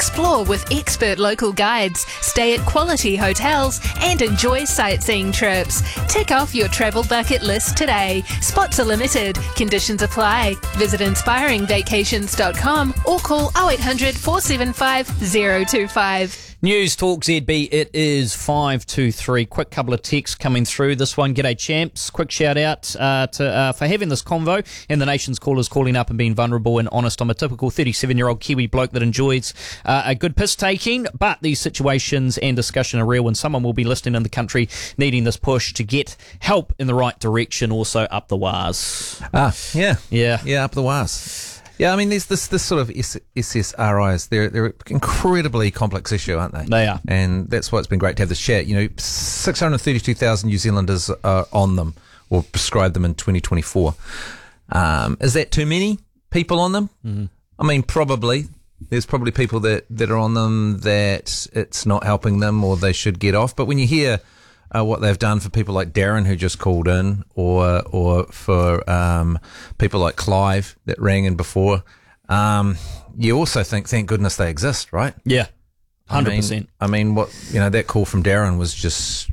Explore with expert local guides, stay at quality hotels and enjoy sightseeing trips. Tick off your travel bucket list today. Spots are limited. Conditions apply. Visit inspiringvacations.com or call 0800 475 025. News Talk ZB, it is 523. Quick couple of texts coming through. This one, g'day champs. Quick shout out for having this convo and the nation's callers calling up and being vulnerable and honest. I'm a typical 37-year-old Kiwi bloke that enjoys a good piss taking, but these situations and discussion are real and someone will be listening in the country needing this push to get help in the right direction, also up the waz. Yeah, up the waz. Yeah, I mean, there's this sort of SSRIs. They're an incredibly complex issue, aren't they? They are. And that's why it's been great to have this chat. 632,000 New Zealanders are on them or prescribed them in 2024. Is that too many people on them? Mm-hmm. I mean, probably. There's probably people that are on them that it's not helping them or they should get off. But when you hear what they've done for people like Darren who just called in, or for people like Clive that rang in before, you also think, thank goodness they exist, right? Yeah, 100%. I mean, what that call from Darren was just,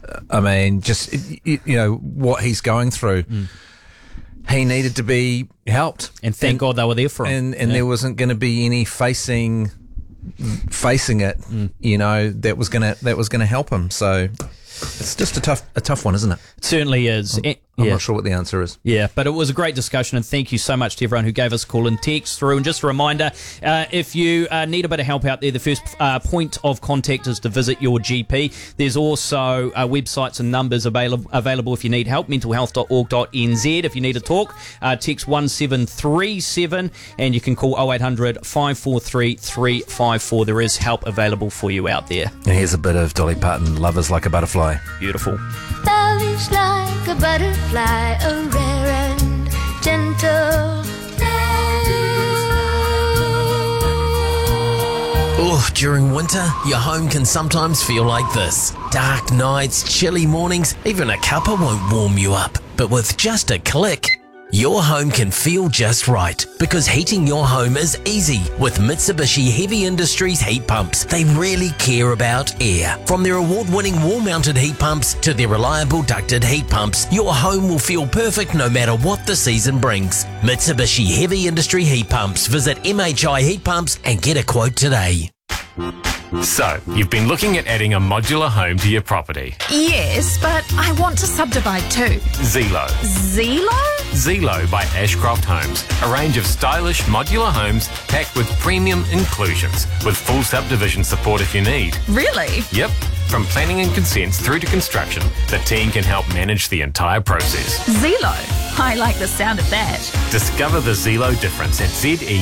what he's going through. Mm. He needed to be helped, and thank God they were there for him. And there wasn't going to be any facing it, that was gonna help him. So. It's just a tough one, isn't it? It certainly is. I'm not sure what the answer is. Yeah, but it was a great discussion, and thank you so much to everyone who gave us a call and text through. And just a reminder, if you need a bit of help out there, the first point of contact is to visit your GP. There's also websites and numbers available if you need help, mentalhealth.org.nz. If you need a talk, text 1737, and you can call 0800 543 354. There is help available for you out there. And here's a bit of Dolly Parton, Love is Like a Butterfly. Beautiful. Love is like a butterfly, a rare and gentle Oh, during winter, your home can sometimes feel like this. Dark nights, chilly mornings, even a cuppa won't warm you up. But with just a click, your home can feel just right, because heating your home is easy with Mitsubishi Heavy Industries heat pumps. They really care about air. From their award-winning wall-mounted heat pumps to their reliable ducted heat pumps, your home will feel perfect no matter what the season brings. Mitsubishi Heavy Industry heat pumps. Visit MHI Heat Pumps and get a quote today. So, you've been looking at adding a modular home to your property. Yes, but I want to subdivide too. Zelo. Zelo? Zelo by Ashcroft Homes. A range of stylish modular homes packed with premium inclusions, with full subdivision support if you need. Really? Yep. From planning and consents through to construction, the team can help manage the entire process. Zelo. I like the sound of that. Discover the Zelo difference at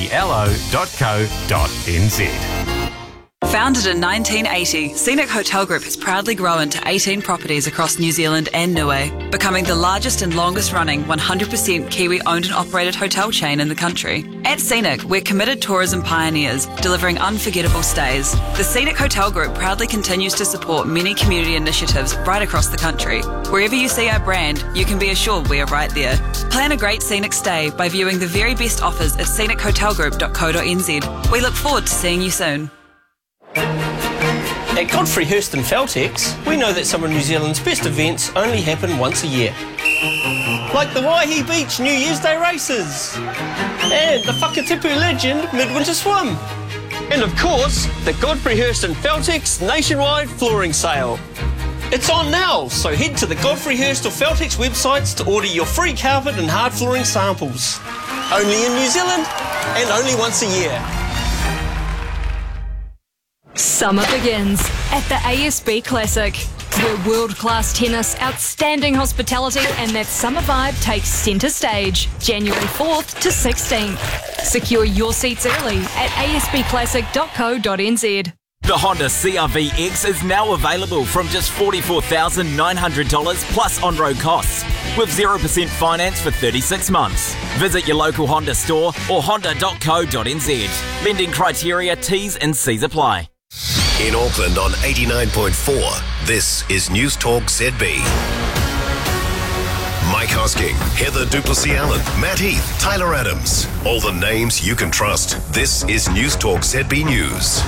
zelo.co.nz. Founded in 1980, Scenic Hotel Group has proudly grown to 18 properties across New Zealand and Niue, becoming the largest and longest running 100% Kiwi owned and operated hotel chain in the country. At Scenic, we're committed tourism pioneers, delivering unforgettable stays. The Scenic Hotel Group proudly continues to support many community initiatives right across the country. Wherever you see our brand, you can be assured we are right there. Plan a great scenic stay by viewing the very best offers at scenichotelgroup.co.nz. We look forward to seeing you soon. At Godfrey Hirst and Feltex, we know that some of New Zealand's best events only happen once a year. Like the Waihi Beach New Year's Day races, and the Whakatipu Legend Midwinter Swim, and of course, the Godfrey Hirst and Feltex nationwide flooring sale. It's on now, so head to the Godfrey Hirst or Feltex websites to order your free carpet and hard flooring samples. Only in New Zealand, and only once a year. Summer begins at the ASB Classic, where world-class tennis, outstanding hospitality and that summer vibe takes centre stage, January 4th to 16th. Secure your seats early at asbclassic.co.nz. The Honda CR-V X is now available from just $44,900 plus on-road costs, with 0% finance for 36 months. Visit your local Honda store or honda.co.nz. Lending criteria, T's and C's apply. In Auckland on 89.4, this is News Talk ZB. Mike Hosking, Heather Duplessis-Allen, Matt Heath, Tyler Adams. All the names you can trust. This is News Talk ZB News.